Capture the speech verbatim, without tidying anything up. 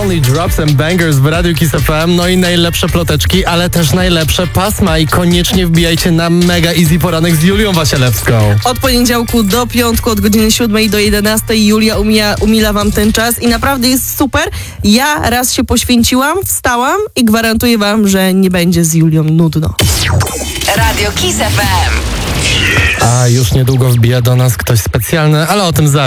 Only Drops and Bangers w Radiu Kiss F M. No i najlepsze ploteczki, ale też najlepsze pasma. I koniecznie wbijajcie na Mega Easy Poranek z Julią Wasielewską. Od poniedziałku do piątku, od godziny siódmej do jedenastej Julia umija, umila wam ten czas i naprawdę jest super. Ja raz się poświęciłam, wstałam i gwarantuję wam, że nie będzie z Julią nudno. Radio Kiss F M. A już niedługo wbija do nas ktoś specjalny, ale o tym zaraz.